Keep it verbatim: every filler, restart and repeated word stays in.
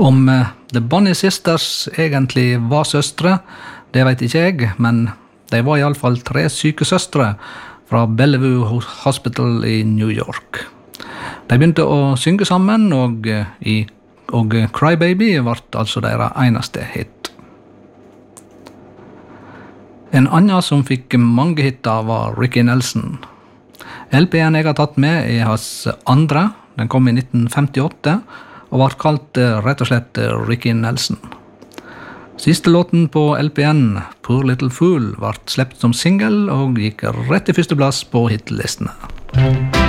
Om The Bonnie Sisters egentlig var søstre, det vet ikke jeg, men de var i alle fall tre sykesøstre fra Bellevue Hospital i New York. De begynte å synge sammen, og, i, og Cry Baby ble altså deres eneste hit. En annen som fikk mange hitter var Ricky Nelson. L P-en jeg har tatt med er hans andre, den kom i nitten femtiåtte, og var kalt rett og slett Ricky Nelson. Siste låten på L P-en, Poor Little Fool, ble slept som single og gikk rett i første plass på hitlistene.